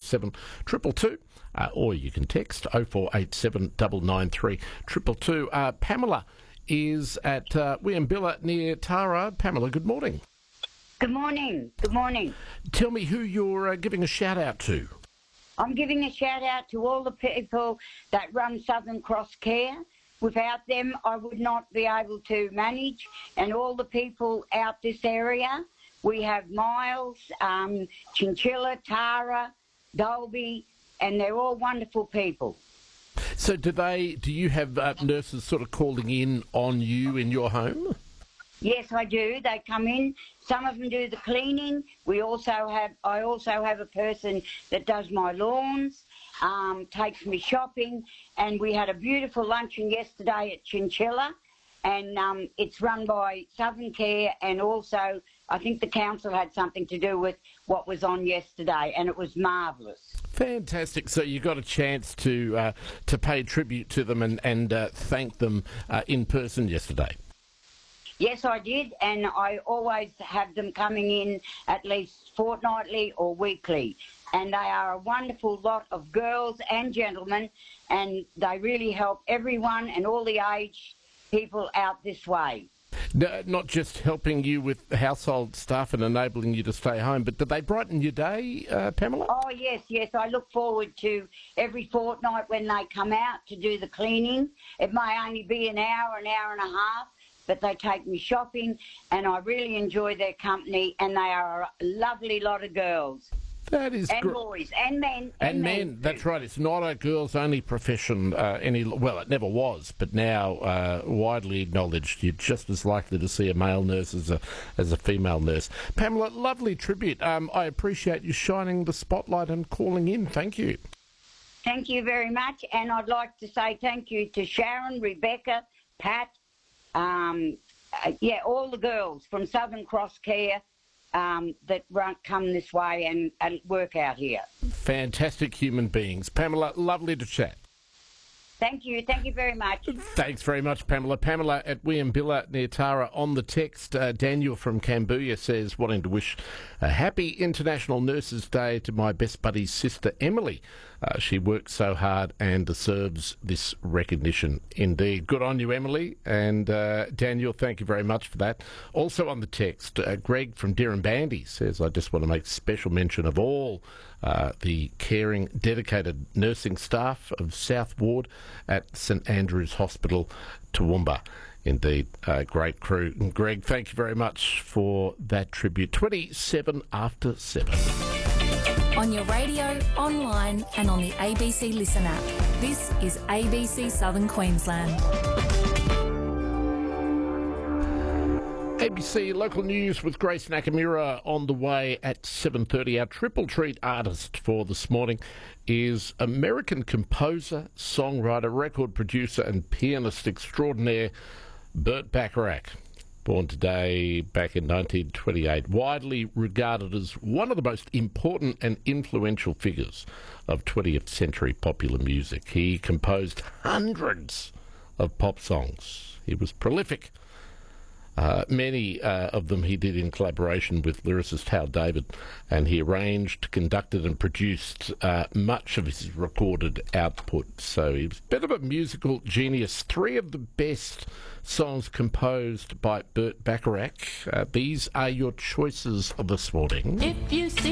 0487 222, or you can text 0487 993 222. Pamela is at Weambilla near Tara. Pamela, good morning. Good morning. Good morning. Tell me who you're giving a shout out to. I'm giving a shout out to all the people that run Southern Cross Care. Without them, I would not be able to manage. And all the people out this area. We have Miles, Chinchilla, Tara, Dolby, and they're all wonderful people. So do you have nurses sort of calling in on you in your home? Yes, I do. They come in. Some of them do the cleaning. I also have a person that does my lawns, takes me shopping, and we had a beautiful luncheon yesterday at Chinchilla, and it's run by Southern Care, and also I think the council had something to do with what was on yesterday, and it was marvellous. Fantastic. So you got a chance to pay tribute to them and thank them in person yesterday. Yes, I did, and I always have them coming in at least fortnightly or weekly. And they are a wonderful lot of girls and gentlemen, and they really help everyone and all the age people out this way. Not just helping you with household stuff and enabling you to stay home, but do they brighten your day, Pamela? Oh, yes. I look forward to every fortnight when they come out to do the cleaning. It may only be an hour and a half, but they take me shopping, and I really enjoy their company, and they are a lovely lot of girls. That is and boys and men. And men. That's right. It's not a girls-only profession well, it never was, but now widely acknowledged. You're just as likely to see a male nurse as a female nurse. Pamela, lovely tribute. I appreciate you shining the spotlight and calling in. Thank you. Thank you very much, and I'd like to say thank you to Sharon, Rebecca, Pat, all the girls from Southern Cross Care that come this way and work out here. Fantastic human beings. Pamela, lovely to chat. Thank you very much. Thanks very much, Pamela. Pamela at Weambilla near Tara on the text. Daniel from Cambodia says, wanting to wish a happy International Nurses Day to my best buddy's sister, Emily. She works so hard and deserves this recognition. Indeed. Good on you, Emily. And Daniel, thank you very much for that. Also on the text, Greg from Dirranbandy says, I just want to make special mention of all the caring, dedicated nursing staff of South Ward at St Andrew's Hospital, Toowoomba. Indeed, great crew. And Greg, thank you very much for that tribute. 27 after 7. On your radio, online and on the ABC Listen app. This is ABC Southern Queensland. ABC Local News with Grace Nakamura on the way at 7:30. Our triple treat artist for this morning is American composer, songwriter, record producer and pianist extraordinaire Burt Bacharach. Born today back in 1928, widely regarded as one of the most important and influential figures of 20th century popular music. He composed hundreds of pop songs. He was prolific. Many of them he did in collaboration with lyricist Hal David, and he arranged, conducted and produced much of his recorded output. So he was a bit of a musical genius. 3 of the best songs composed by Burt Bacharach. These are your choices this morning. If you see